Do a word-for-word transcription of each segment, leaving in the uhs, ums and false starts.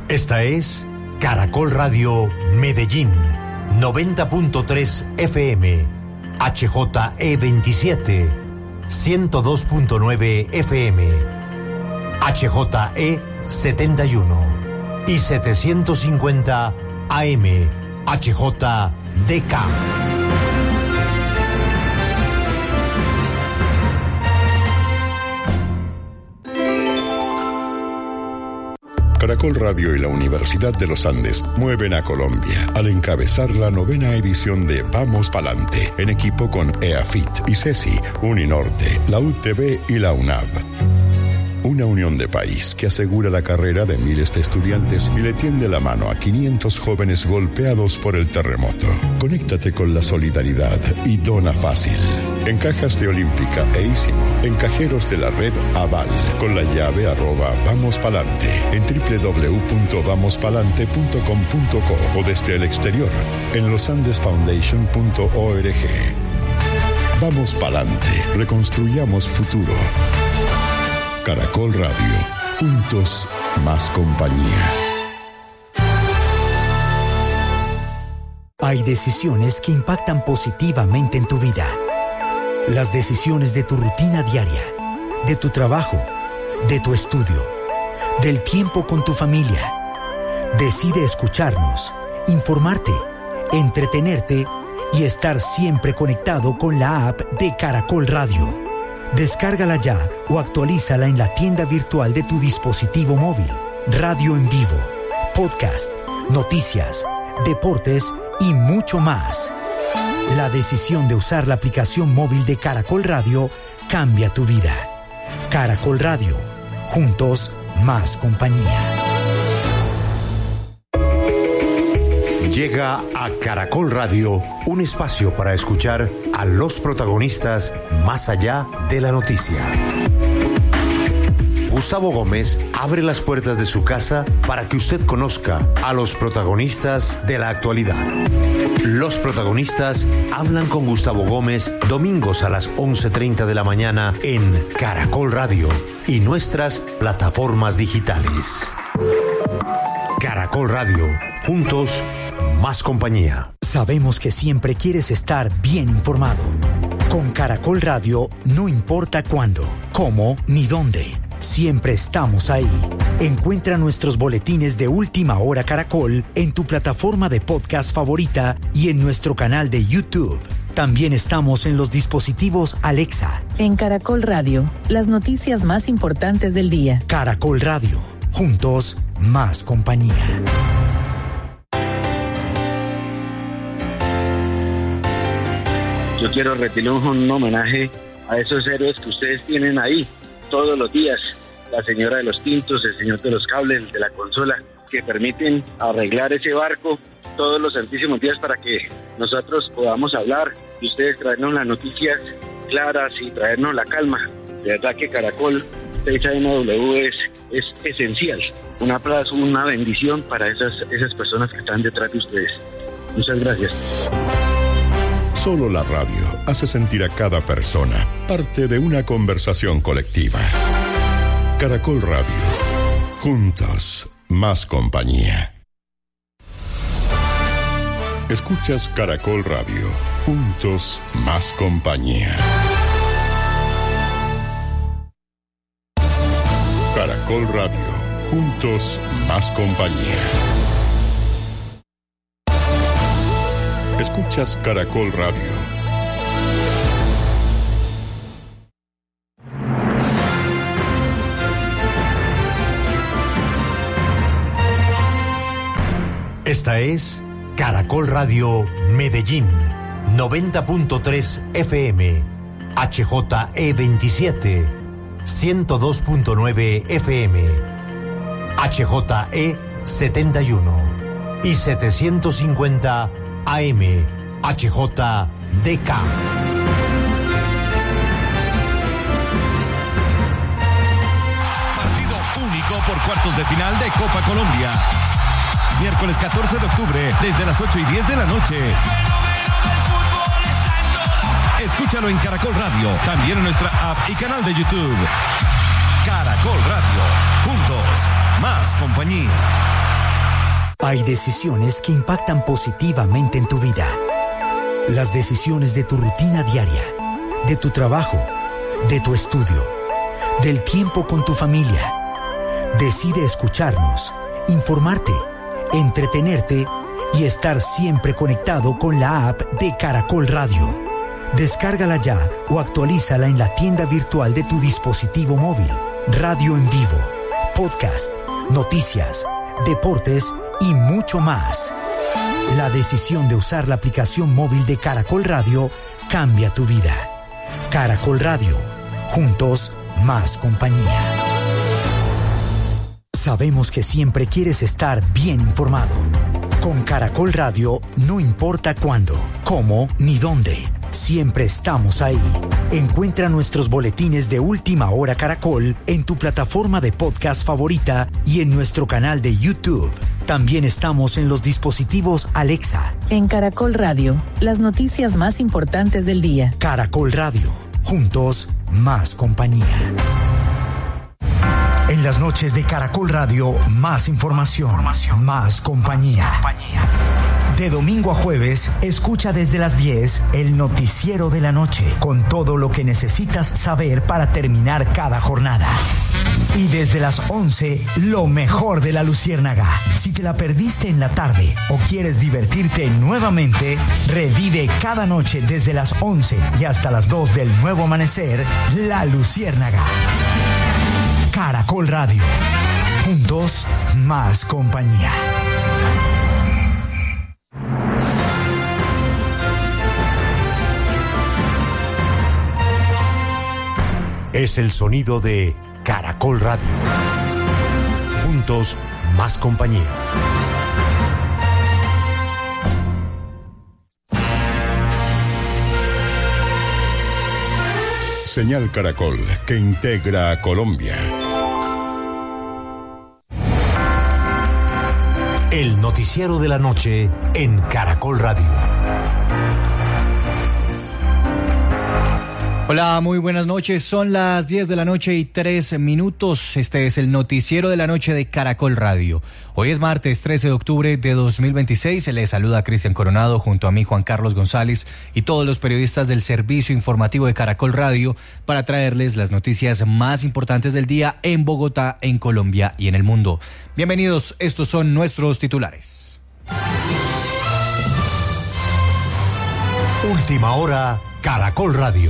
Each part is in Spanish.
Esta es Caracol Radio Medellín, noventa punto tres F M, H J E veintisiete, ciento dos punto nueve F M, H J E setenta y uno y setecientos cincuenta A M, H J D K. Caracol Radio y la Universidad de los Andes mueven a Colombia al encabezar la novena edición de Vamos Palante, en equipo con EAFIT, ICESI, Uninorte, la U T B y la UNAV. Una unión de país que asegura la carrera de miles de estudiantes y le tiende la mano a quinientos jóvenes golpeados por el terremoto. Conéctate con la solidaridad y dona fácil. En cajas de Olímpica e Ísimo, en cajeros de la red Aval, con la llave arroba Vamos Palante, en doble u doble u doble u punto vamos palante punto com punto co o desde el exterior, en losandesfoundation punto org. Vamos Palante, reconstruyamos futuro. Caracol Radio, juntos más compañía. Hay decisiones que impactan positivamente en tu vida. Las decisiones de tu rutina diaria, de tu trabajo, de tu estudio, del tiempo con tu familia. Decide escucharnos, informarte, entretenerte y estar siempre conectado con la app de Caracol Radio. Descárgala ya o actualízala en la tienda virtual de tu dispositivo móvil. Radio en vivo, podcast, noticias, deportes y mucho más. La decisión de usar la aplicación móvil de Caracol Radio cambia tu vida. Caracol Radio, juntos más compañía. Llega a Caracol Radio un espacio para escuchar a los protagonistas más allá de la noticia. Gustavo Gómez abre las puertas de su casa para que usted conozca a los protagonistas de la actualidad. Los protagonistas hablan con Gustavo Gómez domingos a las once treinta de la mañana en Caracol Radio y nuestras plataformas digitales. Caracol Radio, juntos más compañía. Sabemos que siempre quieres estar bien informado. Con Caracol Radio no importa cuándo, cómo ni dónde. Siempre estamos ahí. Encuentra nuestros boletines de Última Hora Caracol en tu plataforma de podcast favorita y en nuestro canal de YouTube. También estamos en los dispositivos Alexa. En Caracol Radio, las noticias más importantes del día. Caracol Radio, juntos más compañía. Yo quiero rendirle un homenaje a esos héroes que ustedes tienen ahí todos los días. La señora de los tintos, el señor de los cables, el de la consola, que permiten arreglar ese barco todos los santísimos días para que nosotros podamos hablar y ustedes traernos las noticias claras y traernos la calma. De verdad que Caracol seis A M W es, es esencial. Un aplauso, una bendición para esas, esas personas que están detrás de ustedes. Muchas gracias. Solo la radio hace sentir a cada persona parte de una conversación colectiva. Caracol Radio. Juntos, más compañía. Escuchas Caracol Radio. Juntos, más compañía. Caracol Radio. Juntos, más compañía. Escuchas Caracol Radio. Esta es Caracol Radio Medellín, noventa punto tres F M, H J E veintisiete, ciento dos punto nueve F M, H J E setenta y uno y setecientos cincuenta A M, H J D K. Partido único por cuartos de final de Copa Colombia. Miércoles catorce de octubre, desde las ocho y diez de la noche. Escúchalo en Caracol Radio, también en nuestra app y canal de YouTube. Caracol Radio, juntos, más compañía. Hay decisiones que impactan positivamente en tu vida. Las decisiones de tu rutina diaria, de tu trabajo, de tu estudio, del tiempo con tu familia. Decide escucharnos, informarte, entretenerte y estar siempre conectado con la app de Caracol Radio. Descárgala ya o actualízala en la tienda virtual de tu dispositivo móvil. Radio en vivo, podcast, noticias, deportes y mucho más. La decisión de usar la aplicación móvil de Caracol Radio cambia tu vida. Caracol Radio, juntos más compañía. Sabemos que siempre quieres estar bien informado. Con Caracol Radio no importa cuándo, cómo ni dónde. Siempre estamos ahí. Encuentra nuestros boletines de Última Hora Caracol en tu plataforma de podcast favorita y en nuestro canal de YouTube. También estamos en los dispositivos Alexa. En Caracol Radio, las noticias más importantes del día. Caracol Radio, juntos más compañía. En las noches de Caracol Radio, más información, información más compañía. compañía. De domingo a jueves, escucha desde las diez el noticiero de la noche, con todo lo que necesitas saber para terminar cada jornada. Y desde las once, lo mejor de la Luciérnaga. Si te la perdiste en la tarde o quieres divertirte nuevamente, revive cada noche desde las once y hasta las dos del nuevo amanecer, La Luciérnaga. Caracol Radio. Juntos, más compañía. Es el sonido de Caracol Radio. Juntos, más compañía. Señal Caracol, que integra a Colombia. El noticiero de la noche en Caracol Radio. Hola, muy buenas noches. Son las diez de la noche y tres minutos. Este es el noticiero de la noche de Caracol Radio. Hoy es martes trece de octubre de dos mil veintiséis. Se les saluda a Cristian Coronado junto a mí, Juan Carlos González, y todos los periodistas del servicio informativo de Caracol Radio para traerles las noticias más importantes del día en Bogotá, en Colombia y en el mundo. Bienvenidos, estos son nuestros titulares. Última hora, Caracol Radio.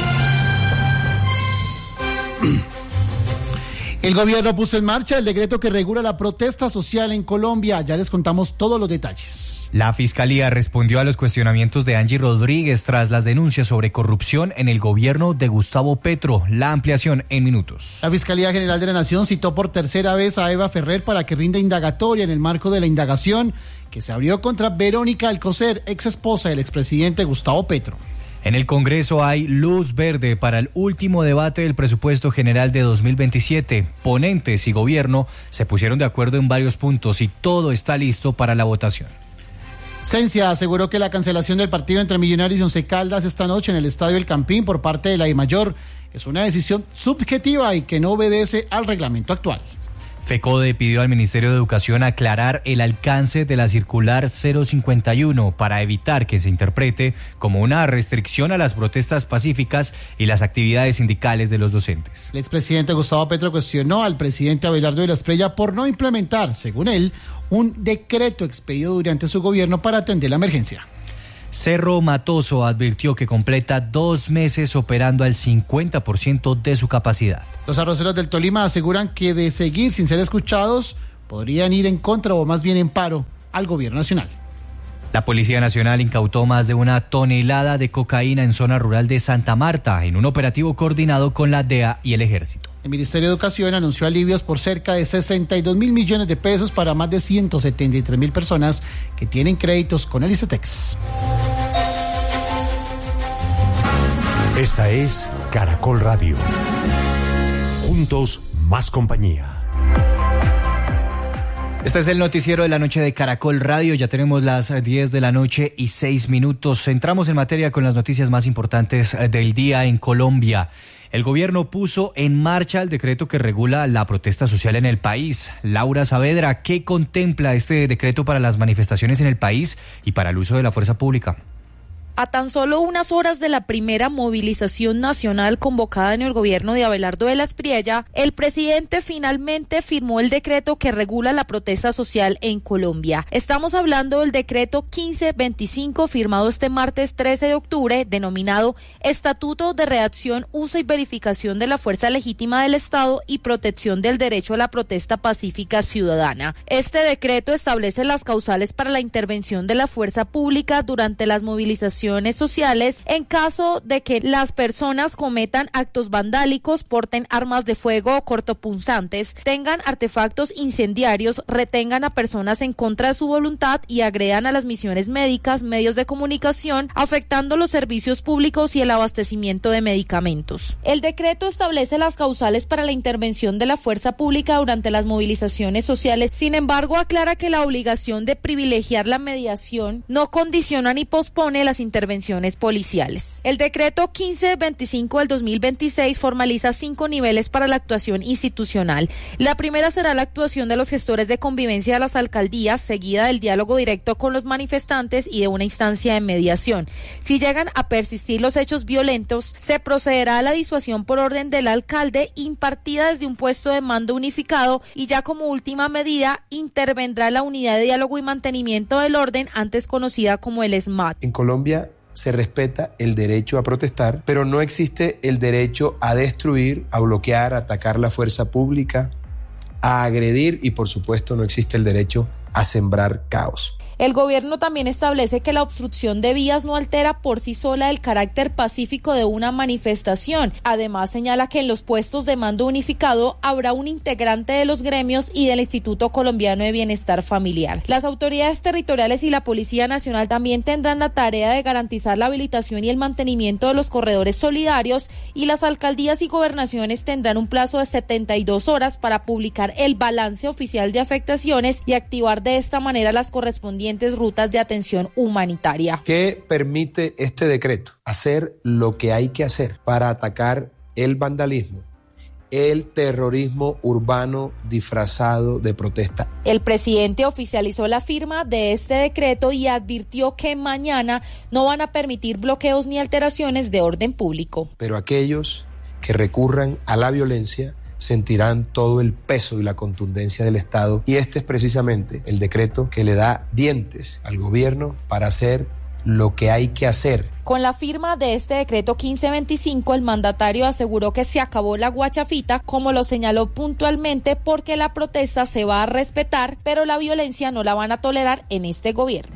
El gobierno puso en marcha el decreto que regula la protesta social en Colombia. Ya les contamos todos los detalles. La Fiscalía respondió a los cuestionamientos de Angie Rodríguez tras las denuncias sobre corrupción en el gobierno de Gustavo Petro. La ampliación en minutos. La Fiscalía General de la Nación citó por tercera vez a Eva Ferrer para que rinda indagatoria en el marco de la indagación que se abrió contra Verónica Alcocer, ex esposa del expresidente Gustavo Petro. En el Congreso hay luz verde para el último debate del presupuesto general de dos mil veintisiete. Ponentes y gobierno se pusieron de acuerdo en varios puntos y todo está listo para la votación. Cencia aseguró que la cancelación del partido entre Millonarios y Once Caldas esta noche en el Estadio El Campín por parte de la DIMAYOR es una decisión subjetiva y que no obedece al reglamento actual. FECODE pidió al Ministerio de Educación aclarar el alcance de la circular cero cincuenta y uno para evitar que se interprete como una restricción a las protestas pacíficas y las actividades sindicales de los docentes. El expresidente Gustavo Petro cuestionó al presidente Abelardo de la Espriella por no implementar, según él, un decreto expedido durante su gobierno para atender la emergencia. Cerro Matoso advirtió que completa dos meses operando al cincuenta por ciento de su capacidad. Los arroceros del Tolima aseguran que de seguir sin ser escuchados, podrían ir en contra o más bien en paro al gobierno nacional. La Policía Nacional incautó más de una tonelada de cocaína en zona rural de Santa Marta en un operativo coordinado con la D E A y el Ejército. El Ministerio de Educación anunció alivios por cerca de sesenta y dos mil millones de pesos para más de ciento setenta y tres mil personas que tienen créditos con el ICETEX. Esta es Caracol Radio. Juntos, más compañía. Este es el noticiero de la noche de Caracol Radio. Ya tenemos las diez de la noche y seis minutos. Entramos en materia con las noticias más importantes del día en Colombia. El gobierno puso en marcha el decreto que regula la protesta social en el país. Laura Saavedra, ¿qué contempla este decreto para las manifestaciones en el país y para el uso de la fuerza pública? A tan solo unas horas de la primera movilización nacional convocada en el gobierno de Abelardo de la Espriella, el presidente finalmente firmó el decreto que regula la protesta social en Colombia. Estamos hablando del decreto quince veinticinco firmado este martes trece de octubre, denominado Estatuto de Redacción, Uso y Verificación de la Fuerza Legítima del Estado y Protección del Derecho a la Protesta Pacífica Ciudadana. Este decreto establece las causales para la intervención de la fuerza pública durante las movilizaciones sociales en caso de que las personas cometan actos vandálicos, porten armas de fuego o cortopunzantes, tengan artefactos incendiarios, retengan a personas en contra de su voluntad y agredan a las misiones médicas, medios de comunicación, afectando los servicios públicos y el abastecimiento de medicamentos. El decreto establece las causales para la intervención de la fuerza pública durante las movilizaciones sociales. Sin embargo, aclara que la obligación de privilegiar la mediación no condiciona ni pospone las intervenciones policiales. El decreto quince veinticinco del dos mil veintiséis formaliza cinco niveles para la actuación institucional. La primera será la actuación de los gestores de convivencia de las alcaldías, seguida del diálogo directo con los manifestantes y de una instancia de mediación. Si llegan a persistir los hechos violentos, se procederá a la disuasión por orden del alcalde impartida desde un puesto de mando unificado y ya como última medida intervendrá la unidad de diálogo y mantenimiento del orden, antes conocida como el SMAT. En Colombia se respeta el derecho a protestar, pero no existe el derecho a destruir, a bloquear, a atacar la fuerza pública, a agredir y por supuesto no existe el derecho a sembrar caos. El gobierno también establece que la obstrucción de vías no altera por sí sola el carácter pacífico de una manifestación. Además, señala que en los puestos de mando unificado habrá un integrante de los gremios y del Instituto Colombiano de Bienestar Familiar. Las autoridades territoriales y la Policía Nacional también tendrán la tarea de garantizar la habilitación y el mantenimiento de los corredores solidarios, y las alcaldías y gobernaciones tendrán un plazo de setenta y dos horas para publicar el balance oficial de afectaciones y activar de esta manera las correspondientes rutas de atención humanitaria. ¿Qué permite este decreto? Hacer lo que hay que hacer para atacar el vandalismo, el terrorismo urbano disfrazado de protesta. El presidente oficializó la firma de este decreto y advirtió que mañana no van a permitir bloqueos ni alteraciones de orden público. Pero aquellos que recurran a la violencia sentirán todo el peso y la contundencia del Estado, y este es precisamente el decreto que le da dientes al gobierno para hacer lo que hay que hacer. Con la firma de este decreto quince veinticinco, el mandatario aseguró que se acabó la guachafita, como lo señaló puntualmente, porque la protesta se va a respetar, pero la violencia no la van a tolerar en este gobierno.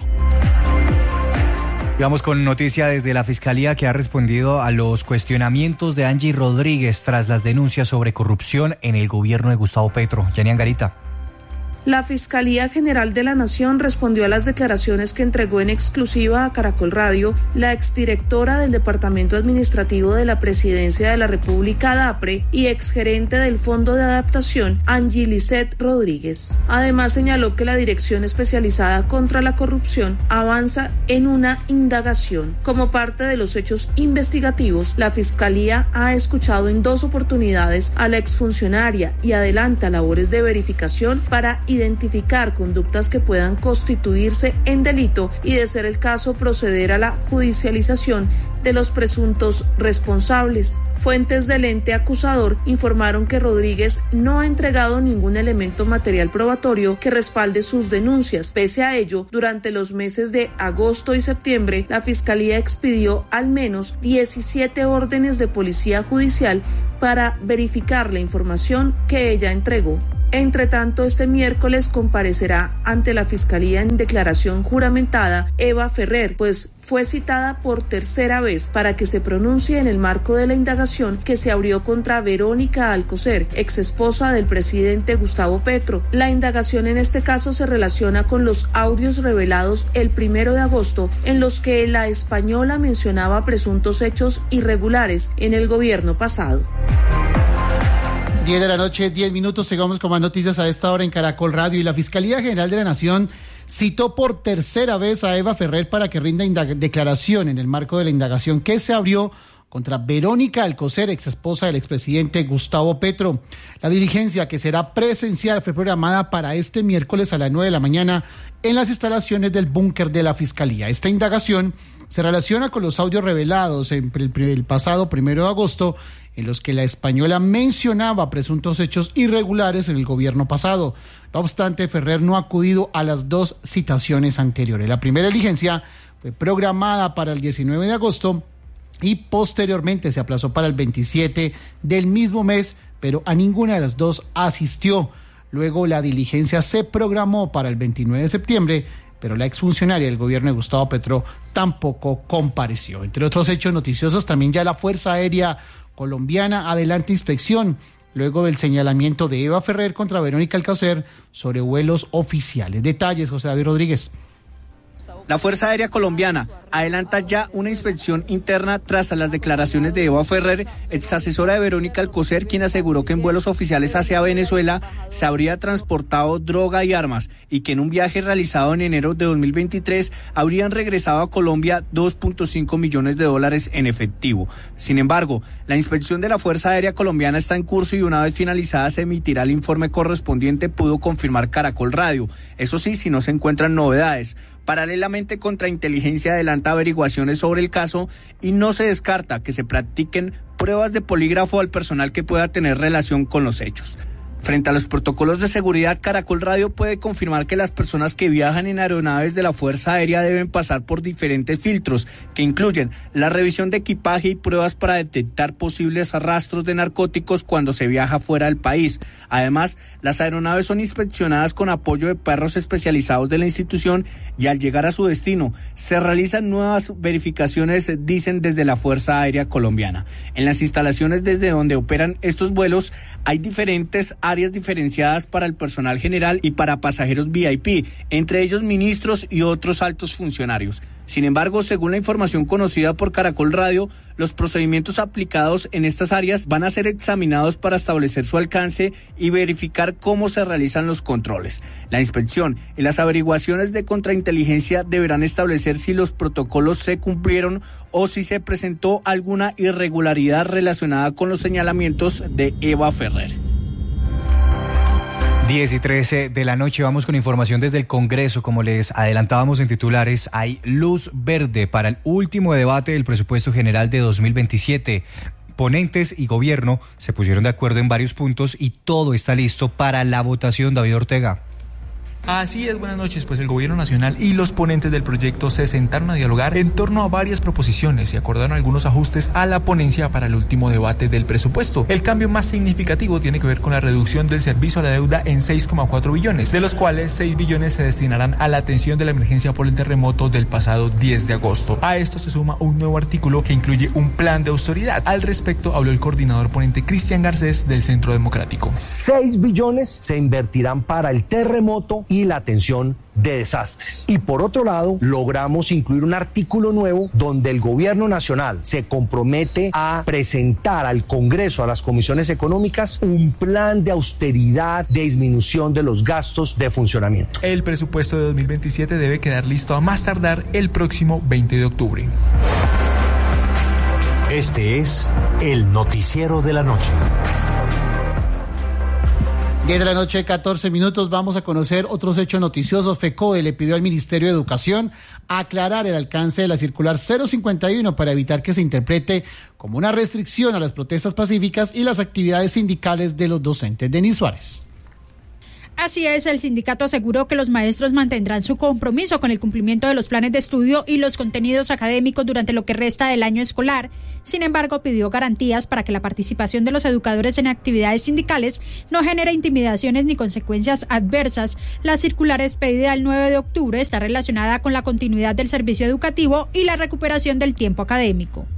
Vamos con noticia desde la Fiscalía, que ha respondido a los cuestionamientos de Angie Rodríguez tras las denuncias sobre corrupción en el gobierno de Gustavo Petro. Yanni Angarita. La Fiscalía General de la Nación respondió a las declaraciones que entregó en exclusiva a Caracol Radio la exdirectora del Departamento Administrativo de la Presidencia de la República, DAPRE, y exgerente del Fondo de Adaptación, Angie Lisset Rodríguez. Además, señaló que la Dirección Especializada contra la Corrupción avanza en una indagación. Como parte de los hechos investigativos, la Fiscalía ha escuchado en dos oportunidades a la exfuncionaria y adelanta labores de verificación para identificar conductas que puedan constituirse en delito y, de ser el caso, proceder a la judicialización de los presuntos responsables. Fuentes del ente acusador informaron que Rodríguez no ha entregado ningún elemento material probatorio que respalde sus denuncias. Pese a ello, durante los meses de agosto y septiembre, la Fiscalía expidió al menos diecisiete órdenes de policía judicial para verificar la información que ella entregó. Entre tanto, este miércoles comparecerá ante la Fiscalía en declaración juramentada Eva Ferrer, pues fue citada por tercera vez para que se pronuncie en el marco de la indagación que se abrió contra Verónica Alcocer, ex esposa del presidente Gustavo Petro. La indagación en este caso se relaciona con los audios revelados el primero de agosto, en los que la española mencionaba presuntos hechos irregulares en el gobierno pasado. diez de la noche, diez minutos, sigamos con más noticias a esta hora en Caracol Radio. Y la Fiscalía General de la Nación citó por tercera vez a Eva Ferrer para que rinda indag- declaración en el marco de la indagación que se abrió contra Verónica Alcocer, ex esposa del expresidente Gustavo Petro. La diligencia, que será presencial, fue programada para este miércoles a las nueve de la mañana en las instalaciones del búnker de la Fiscalía. Esta indagación se relaciona con los audios revelados en el, el pasado primero de agosto, en los que la española mencionaba presuntos hechos irregulares en el gobierno pasado. No obstante, Ferrer no ha acudido a las dos citaciones anteriores. La primera diligencia fue programada para el diecinueve de agosto y posteriormente se aplazó para el veintisiete del mismo mes, pero a ninguna de las dos asistió. Luego la diligencia se programó para el veintinueve de septiembre, pero la exfuncionaria del gobierno de Gustavo Petro tampoco compareció. Entre otros hechos noticiosos, también ya la Fuerza Aérea Colombiana adelanta inspección luego del señalamiento de Eva Ferrer contra Verónica Alcocer sobre vuelos oficiales. Detalles, José David Rodríguez. La Fuerza Aérea Colombiana adelanta ya una inspección interna tras las declaraciones de Eva Ferrer, ex asesora de Verónica Alcocer, quien aseguró que en vuelos oficiales hacia Venezuela se habría transportado droga y armas y que en un viaje realizado en enero de dos mil veintitrés habrían regresado a Colombia dos punto cinco millones de dólares en efectivo. Sin embargo, la inspección de la Fuerza Aérea Colombiana está en curso y una vez finalizada se emitirá el informe correspondiente, pudo confirmar Caracol Radio. Eso sí, si no se encuentran novedades. Paralelamente, Contrainteligencia adelanta averiguaciones sobre el caso y no se descarta que se practiquen pruebas de polígrafo al personal que pueda tener relación con los hechos. Frente a los protocolos de seguridad, Caracol Radio puede confirmar que las personas que viajan en aeronaves de la Fuerza Aérea deben pasar por diferentes filtros, que incluyen la revisión de equipaje y pruebas para detectar posibles rastros de narcóticos cuando se viaja fuera del país. Además, las aeronaves son inspeccionadas con apoyo de perros especializados de la institución y al llegar a su destino se realizan nuevas verificaciones, dicen desde la Fuerza Aérea Colombiana. En las instalaciones desde donde operan estos vuelos hay diferentes áreas diferenciadas para el personal general y para pasajeros V I P, entre ellos ministros y otros altos funcionarios. Sin embargo, según la información conocida por Caracol Radio, los procedimientos aplicados en estas áreas van a ser examinados para establecer su alcance y verificar cómo se realizan los controles. La inspección y las averiguaciones de contrainteligencia deberán establecer si los protocolos se cumplieron o si se presentó alguna irregularidad relacionada con los señalamientos de Eva Ferrer. diez y trece de la noche, vamos con información desde el Congreso. Como les adelantábamos en titulares, hay luz verde para el último debate del presupuesto general de dos mil veintisiete. Ponentes y gobierno se pusieron de acuerdo en varios puntos y todo está listo para la votación. David Ortega. Así es, buenas noches. Pues el gobierno nacional y los ponentes del proyecto se sentaron a dialogar en torno a varias proposiciones y acordaron algunos ajustes a la ponencia para el último debate del presupuesto. El cambio más significativo tiene que ver con la reducción del servicio a la deuda en seis coma cuatro billones, de los cuales seis billones se destinarán a la atención de la emergencia por el terremoto del pasado diez de agosto. A esto se suma un nuevo artículo que incluye un plan de austeridad. Al respecto habló el coordinador ponente Cristian Garcés del Centro Democrático. seis billones se invertirán para el terremoto y y la atención de desastres. Y por otro lado, logramos incluir un artículo nuevo donde el gobierno nacional se compromete a presentar al Congreso, a las comisiones económicas, un plan de austeridad, de disminución de los gastos de funcionamiento. El presupuesto de dos mil veintisiete debe quedar listo a más tardar el próximo veinte de octubre. Este es el noticiero de la noche. diez de la noche, catorce minutos, vamos a conocer otros hechos noticiosos. FECODE le pidió al Ministerio de Educación aclarar el alcance de la circular cero cincuenta y uno para evitar que se interprete como una restricción a las protestas pacíficas y las actividades sindicales de los docentes. Denis Suárez. Así es, el sindicato aseguró que los maestros mantendrán su compromiso con el cumplimiento de los planes de estudio y los contenidos académicos durante lo que resta del año escolar. Sin embargo, pidió garantías para que la participación de los educadores en actividades sindicales no genere intimidaciones ni consecuencias adversas. La circular expedida el nueve de octubre está relacionada con la continuidad del servicio educativo y la recuperación del tiempo académico.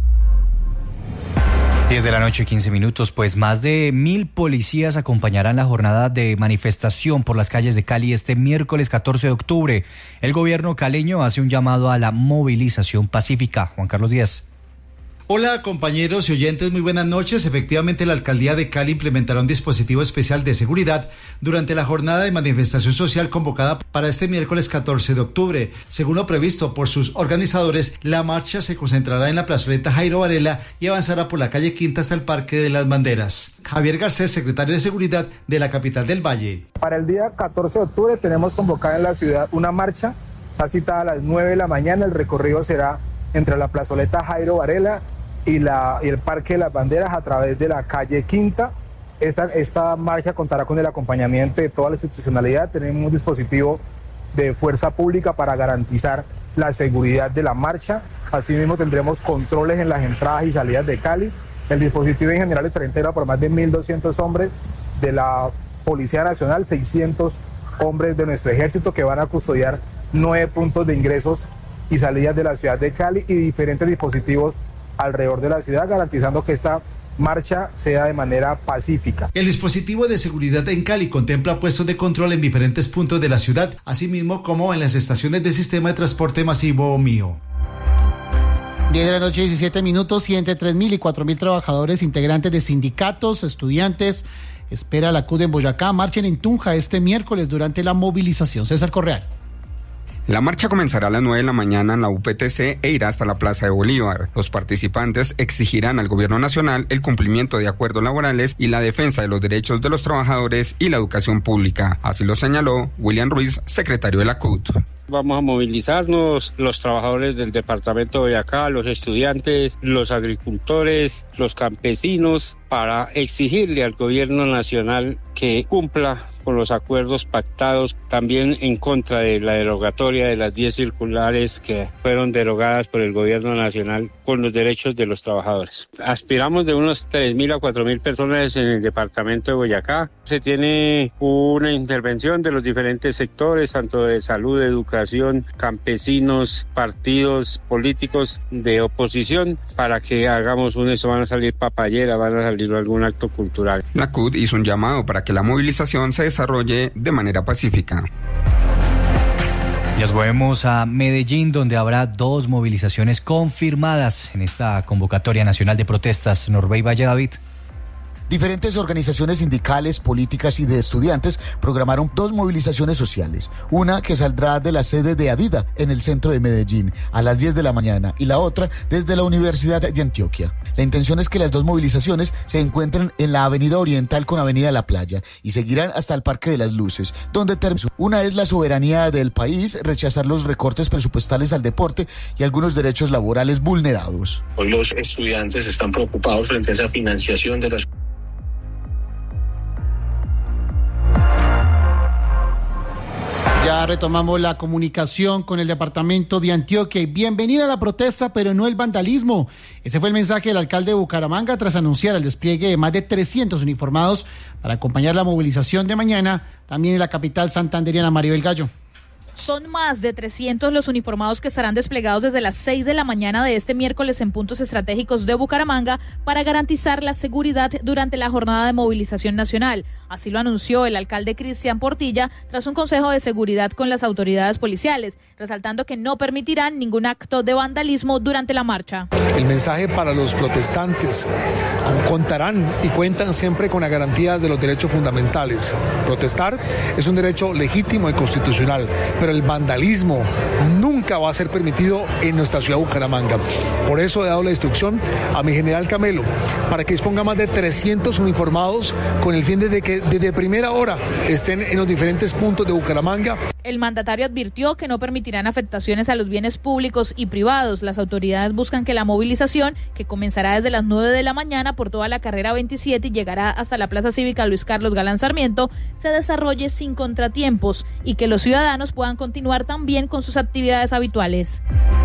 diez de la noche, quince minutos, pues más de mil policías acompañarán la jornada de manifestación por las calles de Cali este miércoles catorce de octubre. El gobierno caleño hace un llamado a la movilización pacífica. Juan Carlos Díaz. Hola compañeros y oyentes, muy buenas noches. Efectivamente, la Alcaldía de Cali implementará un dispositivo especial de seguridad durante la jornada de manifestación social convocada para este miércoles catorce de octubre. Según lo previsto por sus organizadores, la marcha se concentrará en la plazoleta Jairo Varela y avanzará por la calle Quinta hasta el Parque de las Banderas. Javier Garcés, secretario de Seguridad de la capital del Valle. Para el día catorce de octubre tenemos convocada en la ciudad una marcha. Está citada a las nueve de la mañana. El recorrido será entre la plazoleta Jairo Varela y, la, y el Parque de las Banderas a través de la calle Quinta. Esta, esta marcha contará con el acompañamiento de toda la institucionalidad. Tenemos un dispositivo de fuerza pública para garantizar la seguridad de la marcha. Asimismo tendremos controles en las entradas y salidas de Cali. El dispositivo en general estará integrado por más de mil doscientos hombres de la Policía Nacional, seiscientos hombres de nuestro ejército que van a custodiar nueve puntos de ingresos y salidas de la ciudad de Cali y diferentes dispositivos alrededor de la ciudad, garantizando que esta marcha sea de manera pacífica. El dispositivo de seguridad en Cali contempla puestos de control en diferentes puntos de la ciudad, asimismo como en las estaciones del sistema de transporte masivo Mío. diez de la noche, diecisiete minutos, y entre tres mil y cuatro mil trabajadores integrantes de sindicatos, estudiantes, espera la C U D en Boyacá, marchen en Tunja este miércoles durante la movilización. César Correal. La marcha comenzará a las nueve de la mañana en la U P T C e irá hasta la Plaza de Bolívar. Los participantes exigirán al gobierno nacional el cumplimiento de acuerdos laborales y la defensa de los derechos de los trabajadores y la educación pública. Así lo señaló William Ruiz, secretario de la C U D. Vamos a movilizarnos, los trabajadores del departamento de Boyacá, los estudiantes, los agricultores, los campesinos, para exigirle al gobierno nacional que cumpla con los acuerdos pactados, también en contra de la derogatoria de las diez circulares que fueron derogadas por el gobierno nacional con los derechos de los trabajadores. Aspiramos de unos tres mil a cuatro mil personas en el departamento de Boyacá. Se tiene una intervención de los diferentes sectores, tanto de salud, educación, campesinos, partidos políticos de oposición, para que hagamos un eso. Van a salir papayeras, van a salir algún acto cultural. La C U D hizo un llamado para que la movilización se desarrolle de manera pacífica. Nos movemos a Medellín, donde habrá dos movilizaciones confirmadas en esta convocatoria nacional de protestas. Norbey Valle David. Diferentes organizaciones sindicales, políticas y de estudiantes programaron dos movilizaciones sociales. Una que saldrá de la sede de Adida en el centro de Medellín a las diez de la mañana y la otra desde la Universidad de Antioquia. La intención es que las dos movilizaciones se encuentren en la Avenida Oriental con Avenida La Playa y seguirán hasta el Parque de las Luces, donde termina. Una es la soberanía del país, rechazar los recortes presupuestales al deporte y algunos derechos laborales vulnerados. Hoy los estudiantes están preocupados frente a esa financiación de las... Ya retomamos la comunicación con el departamento de Antioquia y bienvenida a la protesta, pero no el vandalismo. Ese fue el mensaje del alcalde de Bucaramanga tras anunciar el despliegue de más de trescientos uniformados para acompañar la movilización de mañana, también en la capital santanderiana. Maribel Gallo. Son más de trescientos los uniformados que estarán desplegados desde las seis de la mañana de este miércoles en puntos estratégicos de Bucaramanga para garantizar la seguridad durante la jornada de movilización nacional. Así lo anunció el alcalde Cristian Portilla tras un consejo de seguridad con las autoridades policiales, resaltando que no permitirán ningún acto de vandalismo durante la marcha. El mensaje para los protestantes: contarán y cuentan siempre con la garantía de los derechos fundamentales. Protestar es un derecho legítimo y constitucional, pero el vandalismo nunca va a ser permitido en nuestra ciudad de Bucaramanga. Por eso he dado la instrucción a mi general Camelo para que disponga más de trescientos uniformados con el fin de que desde primera hora estén en los diferentes puntos de Bucaramanga. El mandatario advirtió que no permitirán afectaciones a los bienes públicos y privados. Las autoridades buscan que la movilización, que comenzará desde las nueve de la mañana por toda la carrera veintisiete y llegará hasta la Plaza Cívica Luis Carlos Galán Sarmiento, se desarrolle sin contratiempos y que los ciudadanos puedan continuar también con sus actividades habituales.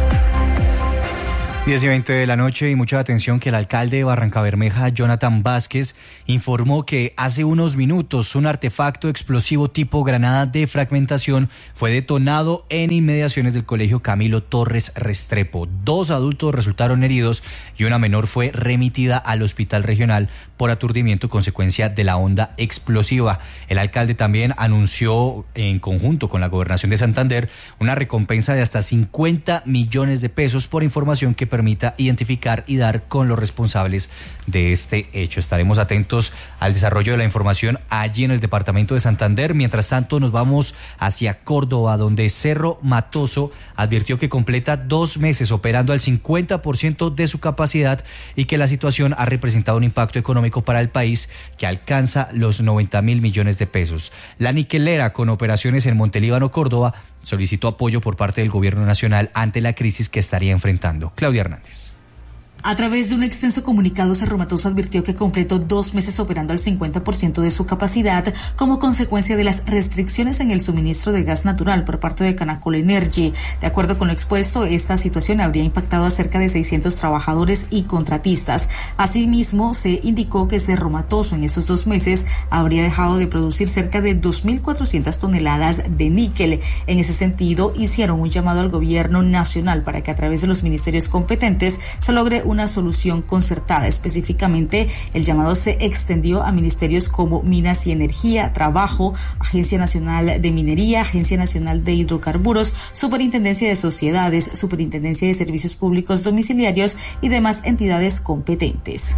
diez y veinte de la noche, y mucha atención que el alcalde de Barrancabermeja, Jonathan Vázquez, informó que hace unos minutos un artefacto explosivo tipo granada de fragmentación fue detonado en inmediaciones del colegio Camilo Torres Restrepo. Dos adultos resultaron heridos y una menor fue remitida al hospital regional por aturdimiento consecuencia de la onda explosiva. El alcalde también anunció, en conjunto con la Gobernación de Santander, una recompensa de hasta cincuenta millones de pesos por información que permita identificar y dar con los responsables de este hecho. Estaremos atentos al desarrollo de la información allí en el departamento de Santander. Mientras tanto, nos vamos hacia Córdoba, donde Cerro Matoso advirtió que completa dos meses operando al cincuenta por ciento de su capacidad y que la situación ha representado un impacto económico para el país que alcanza los noventa mil millones de pesos. La niquelera, con operaciones en Montelíbano, Córdoba, solicitó apoyo por parte del gobierno nacional ante la crisis que estaría enfrentando. Claudia Hernández. A través de un extenso comunicado, Cerro Matoso advirtió que completó dos meses operando al cincuenta por ciento de su capacidad como consecuencia de las restricciones en el suministro de gas natural por parte de Canacol Energy. De acuerdo con lo expuesto, esta situación habría impactado a cerca de seiscientos trabajadores y contratistas. Asimismo, se indicó que Cerro Matoso en esos dos meses habría dejado de producir cerca de dos mil cuatrocientas toneladas de níquel. En ese sentido, hicieron un llamado al gobierno nacional para que a través de los ministerios competentes se logre un una solución concertada. Específicamente, el llamado se extendió a ministerios como Minas y Energía, Trabajo, Agencia Nacional de Minería, Agencia Nacional de Hidrocarburos, Superintendencia de Sociedades, Superintendencia de Servicios Públicos Domiciliarios y demás entidades competentes.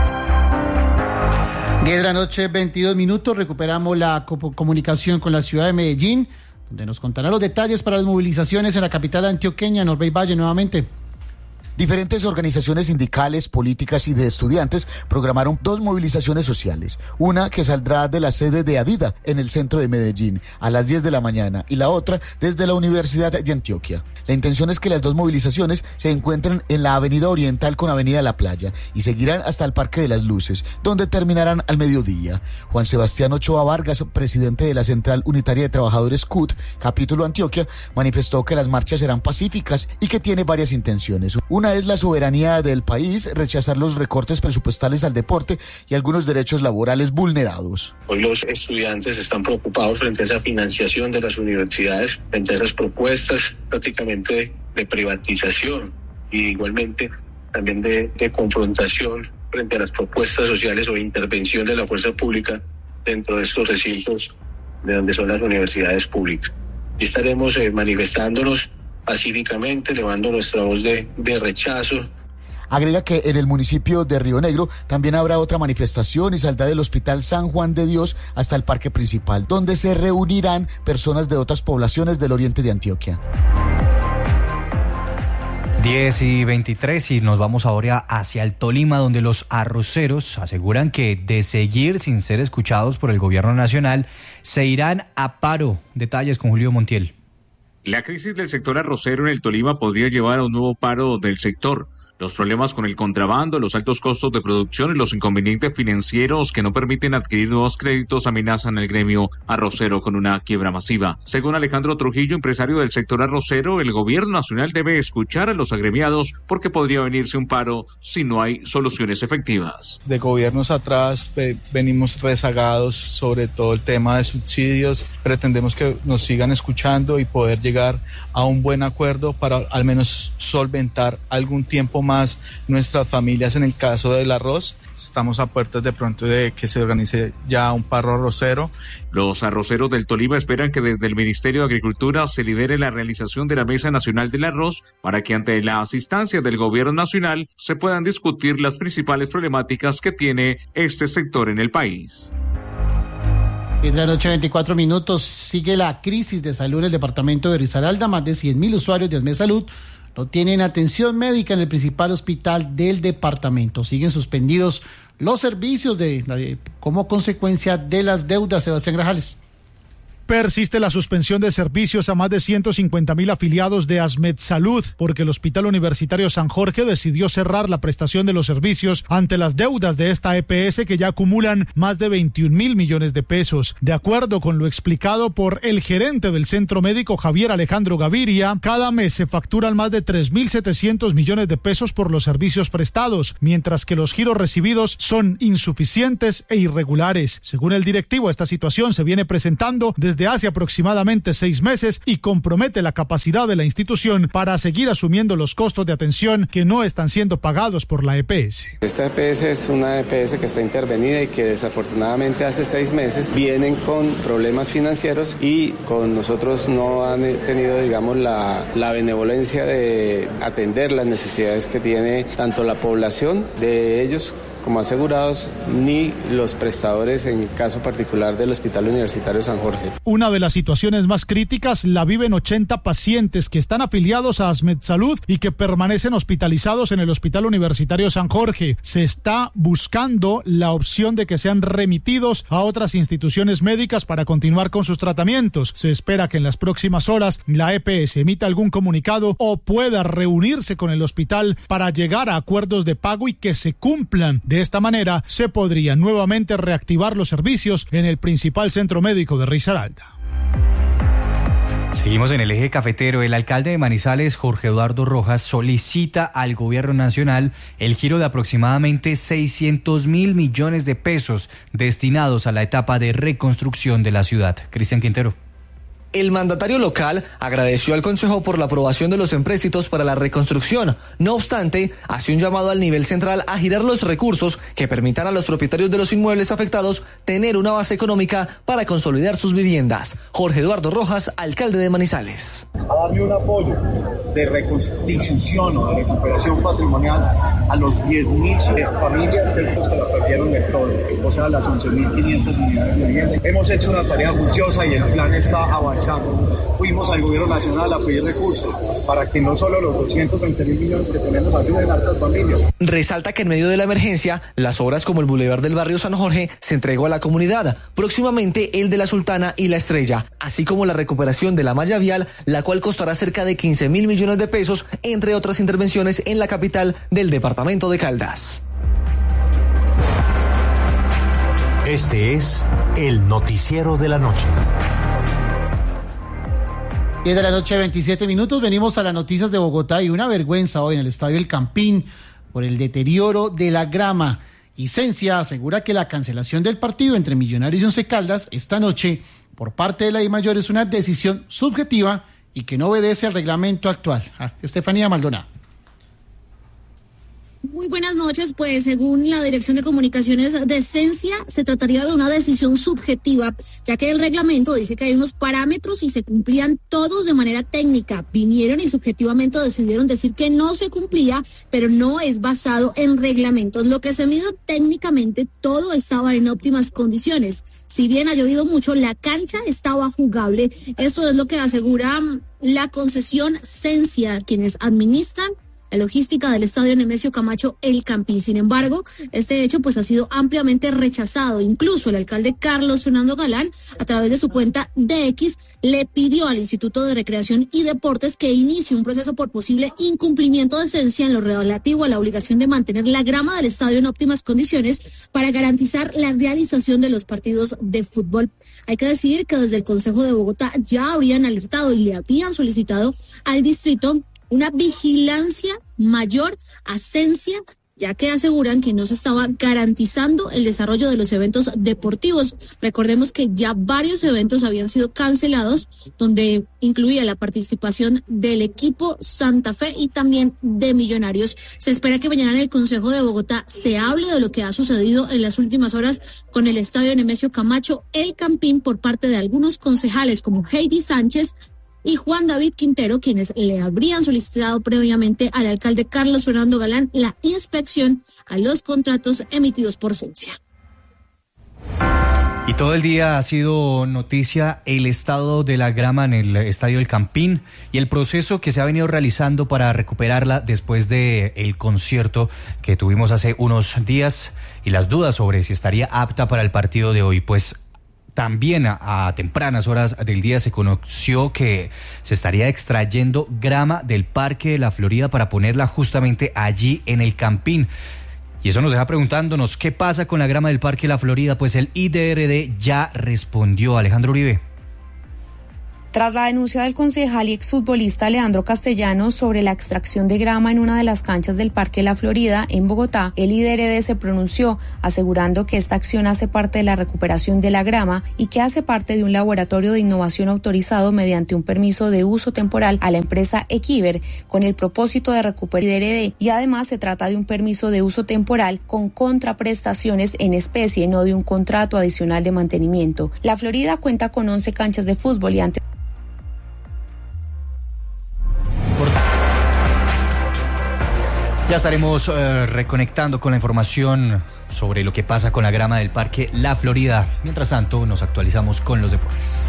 diez de la noche, veintidós minutos. Recuperamos la co- comunicación con la ciudad de Medellín, donde nos contará los detalles para las movilizaciones en la capital antioqueña. Norbey Valle, nuevamente. Diferentes organizaciones sindicales, políticas y de estudiantes programaron dos movilizaciones sociales. Una que saldrá de la sede de Adida en el centro de Medellín a las diez de la mañana y la otra desde la Universidad de Antioquia. La intención es que las dos movilizaciones se encuentren en la Avenida Oriental con Avenida La Playa y seguirán hasta el Parque de las Luces, donde terminarán al mediodía. Juan Sebastián Ochoa Vargas, presidente de la Central Unitaria de Trabajadores C U T, capítulo Antioquia, manifestó que las marchas serán pacíficas y que tiene varias intenciones. Una es la soberanía del país, rechazar los recortes presupuestales al deporte y algunos derechos laborales vulnerados. Hoy los estudiantes están preocupados frente a esa financiación de las universidades, frente a esas propuestas prácticamente de, de privatización y igualmente también de, de confrontación frente a las propuestas sociales o intervención de la fuerza pública dentro de estos recintos de donde son las universidades públicas. Y estaremos eh, manifestándonos pacíficamente, elevando nuestra voz de, de rechazo. Agrega que en el municipio de Río Negro también habrá otra manifestación y saldrá del Hospital San Juan de Dios hasta el Parque Principal, donde se reunirán personas de otras poblaciones del oriente de Antioquia. diez y veintitrés y nos vamos ahora hacia el Tolima, donde los arroceros aseguran que de seguir sin ser escuchados por el gobierno nacional, se irán a paro. Detalles con Julio Montiel. La crisis del sector arrocero en el Tolima podría llevar a un nuevo paro del sector. Los problemas con el contrabando, los altos costos de producción y los inconvenientes financieros que no permiten adquirir nuevos créditos amenazan al gremio arrocero con una quiebra masiva. Según Alejandro Trujillo, empresario del sector arrocero, el gobierno nacional debe escuchar a los agremiados porque podría venirse un paro si no hay soluciones efectivas. De gobiernos atrás eh, venimos rezagados sobre todo el tema de subsidios. Pretendemos que nos sigan escuchando y poder llegar a un buen acuerdo para al menos solventar algún tiempo más más nuestras familias. En el caso del arroz, estamos a puertas de pronto de que se organice ya un paro arrocero. Los arroceros del Tolima esperan que desde el Ministerio de Agricultura se lidere la realización de la Mesa Nacional del Arroz para que ante la asistencia del gobierno nacional se puedan discutir las principales problemáticas que tiene este sector en el país. En la noche, veinticuatro minutos, sigue la crisis de salud en el departamento de Risaralda. Más de cien mil usuarios de ASME Salud no tienen atención médica en el principal hospital del departamento. Siguen suspendidos los servicios de, de como consecuencia de las deudas. Sebastián Grajales. Persiste la suspensión de servicios a más de ciento cincuenta mil afiliados de ASMED Salud, porque el Hospital Universitario San Jorge decidió cerrar la prestación de los servicios ante las deudas de esta E P S que ya acumulan más de veintiún mil millones de pesos. De acuerdo con lo explicado por el gerente del centro médico Javier Alejandro Gaviria, cada mes se facturan más de tres mil setecientos millones de pesos por los servicios prestados, mientras que los giros recibidos son insuficientes e irregulares. Según el directivo, esta situación se viene presentando desde desde hace aproximadamente seis meses y compromete la capacidad de la institución para seguir asumiendo los costos de atención que no están siendo pagados por la E P S. Esta E P S es una E P S que está intervenida y que desafortunadamente hace seis meses vienen con problemas financieros y con nosotros no han tenido, digamos, la, la benevolencia de atender las necesidades que tiene tanto la población de ellos como asegurados, ni los prestadores en caso particular del Hospital Universitario San Jorge. Una de las situaciones más críticas la viven ochenta pacientes que están afiliados a AsmedSalud y que permanecen hospitalizados en el Hospital Universitario San Jorge. Se está buscando la opción de que sean remitidos a otras instituciones médicas para continuar con sus tratamientos. Se espera que en las próximas horas la E P S emita algún comunicado o pueda reunirse con el hospital para llegar a acuerdos de pago y que se cumplan. De esta manera, se podrían nuevamente reactivar los servicios en el principal centro médico de Risaralda. Seguimos en el eje cafetero. El alcalde de Manizales, Jorge Eduardo Rojas, solicita al gobierno nacional el giro de aproximadamente seiscientos mil millones de pesos destinados a la etapa de reconstrucción de la ciudad. Cristian Quintero. El mandatario local agradeció al Consejo por la aprobación de los empréstitos para la reconstrucción. No obstante, hace un llamado al nivel central a girar los recursos que permitan a los propietarios de los inmuebles afectados tener una base económica para consolidar sus viviendas. Jorge Eduardo Rojas, alcalde de Manizales. A darle un apoyo de reconstitución o de recuperación patrimonial a los diez mil familias que la perdieron de todo, o sea, las once mil quinientas unidades de vivienda. Hemos hecho una tarea juiciosa y el plan está avanzando. Fuimos al gobierno nacional a pedir recursos para que no solo los doscientos veinte mil millones que tenemos ayuden a estas familias. Resalta que en medio de la emergencia, las obras como el Boulevard del Barrio San Jorge se entregó a la comunidad, próximamente el de la Sultana y la Estrella, así como la recuperación de la malla vial, la cual costará cerca de quince mil millones de pesos, entre otras intervenciones en la capital del departamento de Caldas. Este es el noticiero de la noche. diez de la noche, veintisiete minutos. Venimos a las noticias de Bogotá y una vergüenza hoy en el Estadio El Campín por el deterioro de la grama. Icencia asegura que la cancelación del partido entre Millonarios y Once Caldas esta noche por parte de la DIMAYOR es una decisión subjetiva y que no obedece al reglamento actual. Ah, Estefanía Maldonado. Muy buenas noches, pues según la Dirección de Comunicaciones de Esencia, se trataría de una decisión subjetiva, ya que el reglamento dice que hay unos parámetros y se cumplían todos de manera técnica. Vinieron y subjetivamente decidieron decir que no se cumplía, pero no es basado en reglamentos. Lo que se mide técnicamente, todo estaba en óptimas condiciones. Si bien ha llovido mucho, la cancha estaba jugable. Eso es lo que asegura la concesión Esencia, quienes administran la logística del estadio Nemesio Camacho El Campín. Sin embargo, este hecho pues ha sido ampliamente rechazado. Incluso el alcalde Carlos Fernando Galán, a través de su cuenta de X, le pidió al Instituto de Recreación y Deportes que inicie un proceso por posible incumplimiento de Esencia en lo relativo a la obligación de mantener la grama del estadio en óptimas condiciones para garantizar la realización de los partidos de fútbol. Hay que decir que desde el Consejo de Bogotá ya habrían alertado y le habían solicitado al distrito una vigilancia mayor a Esencia, ya que aseguran que no se estaba garantizando el desarrollo de los eventos deportivos. Recordemos que ya varios eventos habían sido cancelados, donde incluía la participación del equipo Santa Fe y también de Millonarios. Se espera que mañana en el Consejo de Bogotá se hable de lo que ha sucedido en las últimas horas con el estadio Nemesio Camacho El Campín por parte de algunos concejales como Heidi Sánchez y Juan David Quintero, quienes le habrían solicitado previamente al alcalde Carlos Fernando Galán la inspección a los contratos emitidos por Esencia. Y todo el día ha sido noticia el estado de la grama en el Estadio El Campín y el proceso que se ha venido realizando para recuperarla después de el concierto que tuvimos hace unos días y las dudas sobre si estaría apta para el partido de hoy. Pues también a, a tempranas horas del día se conoció que se estaría extrayendo grama del Parque de la Florida para ponerla justamente allí en el Campín. Y eso nos deja preguntándonos, ¿qué pasa con la grama del Parque de la Florida? Pues el I D R D ya respondió. Alejandro Uribe. Tras la denuncia del concejal y exfutbolista Leandro Castellanos sobre la extracción de grama en una de las canchas del Parque La Florida, en Bogotá, el I D R D se pronunció, asegurando que esta acción hace parte de la recuperación de la grama y que hace parte de un laboratorio de innovación autorizado mediante un permiso de uso temporal a la empresa Equiver, con el propósito de recuperar el I D R D, y además se trata de un permiso de uso temporal con contraprestaciones en especie, no de un contrato adicional de mantenimiento. La Florida cuenta con once canchas de fútbol y antes Ya estaremos uh, reconectando con la información sobre lo que pasa con la grama del Parque La Florida. Mientras tanto, nos actualizamos con los deportes.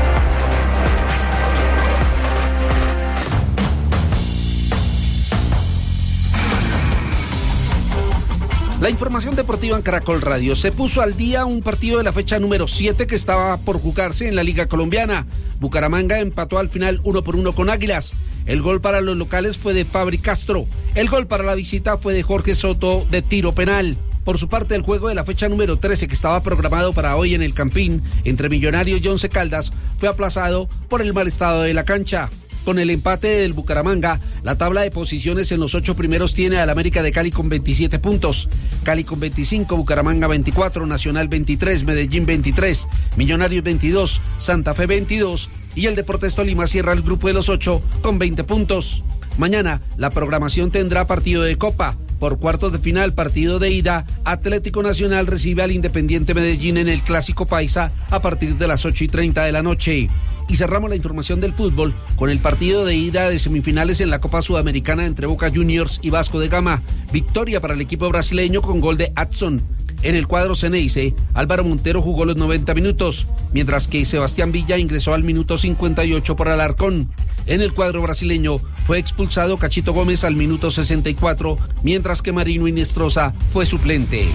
La información deportiva en Caracol Radio. Se puso al día un partido de la fecha número siete que estaba por jugarse en la Liga Colombiana. Bucaramanga empató al final uno por uno con Águilas. El gol para los locales fue de Fabri Castro. El gol para la visita fue de Jorge Soto de tiro penal. Por su parte, el juego de la fecha número trece, que estaba programado para hoy en el Campín, entre Millonarios y Once Caldas, fue aplazado por el mal estado de la cancha. Con el empate del Bucaramanga, la tabla de posiciones en los ocho primeros tiene al América de Cali con veintisiete puntos, Cali con veinticinco, Bucaramanga veinticuatro, Nacional veintitrés, Medellín veintitrés, Millonarios veintidós, Santa Fe veintidós y el Deportes Tolima cierra el grupo de los ocho con veinte puntos. Mañana la programación tendrá partido de Copa. Por cuartos de final, partido de ida, Atlético Nacional recibe al Independiente Medellín en el Clásico Paisa a partir de las ocho y treinta de la noche. Y cerramos la información del fútbol con el partido de ida de semifinales en la Copa Sudamericana entre Boca Juniors y Vasco da Gama. Victoria para el equipo brasileño con gol de Adson. En el cuadro Ceneice, Álvaro Montero jugó los noventa minutos, mientras que Sebastián Villa ingresó al minuto cincuenta y ocho por Alarcón. En el cuadro brasileño fue expulsado Cachito Gómez al minuto sesenta y cuatro, mientras que Marino Inestrosa fue suplente.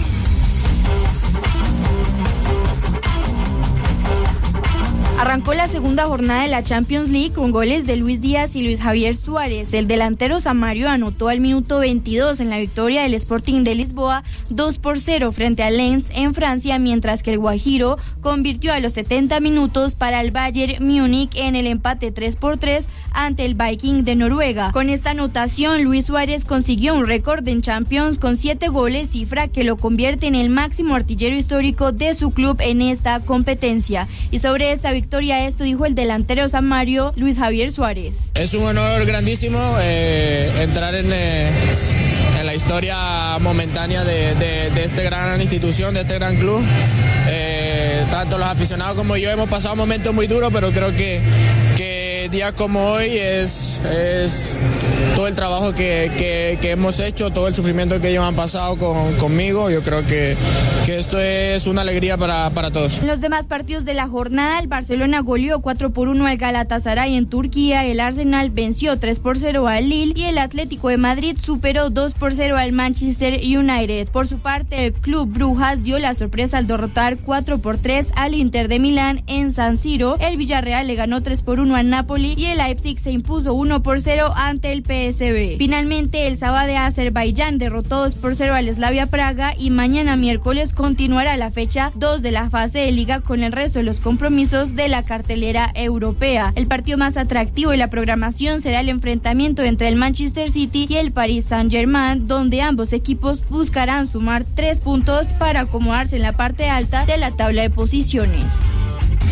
Arrancó la segunda jornada de la Champions League con goles de Luis Díaz y Luis Javier Suárez. El delantero Samario anotó al minuto veintidós en la victoria del Sporting de Lisboa dos por cero frente al Lens en Francia, mientras que el Guajiro convirtió a los setenta minutos para el Bayern Múnich en el empate tres por tres ante el Viking de Noruega. Con esta anotación, Luis Suárez consiguió un récord en Champions con siete goles, cifra que lo convierte en el máximo artillero histórico de su club en esta competencia. Y sobre esta victoria esto dijo el delantero Samario, Luis Javier Suárez. Es un honor grandísimo eh, entrar en, eh, en la historia momentánea de, de, de esta gran institución, de este gran club. Eh, tanto los aficionados como yo hemos pasado momentos muy duros, pero creo que, que días como hoy es, es todo el trabajo que, que, que hemos hecho, todo el sufrimiento que ellos han pasado con, conmigo. Yo creo que, que esto es una alegría para, para todos. En los demás partidos de la jornada, el Barcelona goleó cuatro por uno al Galatasaray en Turquía, el Arsenal venció tres por cero al Lille y el Atlético de Madrid superó dos por cero al Manchester United. Por su parte, el Club Brujas dio la sorpresa al derrotar cuatro por tres al Inter de Milán en San Siro. El Villarreal le ganó tres por uno al Napoli y el Leipzig se impuso uno por cero ante el P S V. Finalmente, el Sabah de Azerbaiyán derrotó dos por cero al Slavia Praga y mañana miércoles continuará la fecha dos de la fase de liga con el resto de los compromisos de la cartelera europea. El partido más atractivo de la programación será el enfrentamiento entre el Manchester City y el Paris Saint-Germain, donde ambos equipos buscarán sumar tres puntos para acomodarse en la parte alta de la tabla de posiciones.